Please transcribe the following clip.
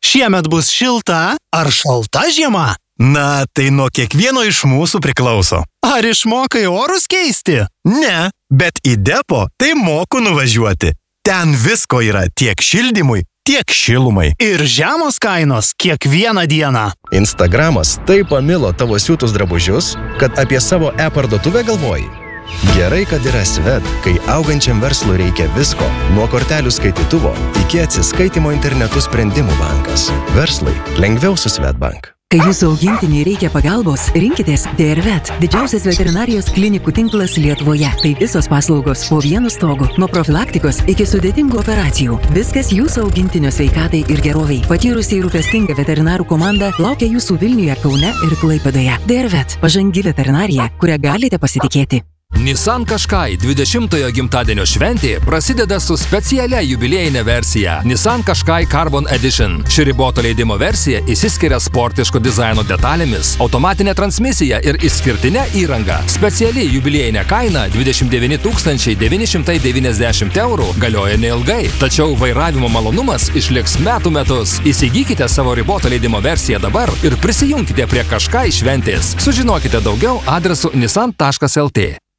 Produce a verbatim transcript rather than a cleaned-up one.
Šiemet bus šilta ar šalta žiema? Na, tai nuo kiekvieno iš mūsų priklauso. Ar išmokai orus keisti? Ne, bet į depo tai moku nuvažiuoti. Ten visko yra tiek šildymui, tiek šilumai. Ir žemos kainos kiekvieną dieną. Instagramas taip pamilo tavo siūtus drabužius, kad apie savo e-parduotuvę galvoji. Gerai, kad yra Svet, kai augančiam verslui reikia visko, nuo kortelių skaitytuvo iki atsiskaitimo internetu sprendimų bankas. Verslui lengviau su Svetbank. Kai jūsų augintiniai reikia pagalbos, rinkitės D R Vet, didžiausias veterinarijos klinikų tinklas Lietuvoje. Tai visos paslaugos po vienu stogu, nuo profilaktikos iki sudėtingų operacijų. Viskas jūsų augintinio sveikatai ir geroviai. Patyrusiai rūpestinga veterinarų komanda laukia jūsų Vilniuje, Kaune ir Klaipėdoje. D R Vet, pažangi veterinarija, kurią galite pasitikėti. Nissan Qashqai dvidešimtojo gimtadienio šventė prasideda su specialia jubiliejinė versija Nissan Qashqai Carbon Edition. Ši riboto leidimo versija išsiskiria sportiško dizaino detalėmis, automatinė transmisija ir išskirtinė įranga. Speciali jubiliejinė kaina dvidešimt devyni tūkstančiai devyni šimtai devyniasdešimt eurų galioja neilgai, tačiau vairavimo malonumas išliks metų metus. Įsigykite savo riboto leidimo versiją dabar ir prisijunkite prie Qashqai šventės. Sužinokite daugiau adresu nissan taškas lt.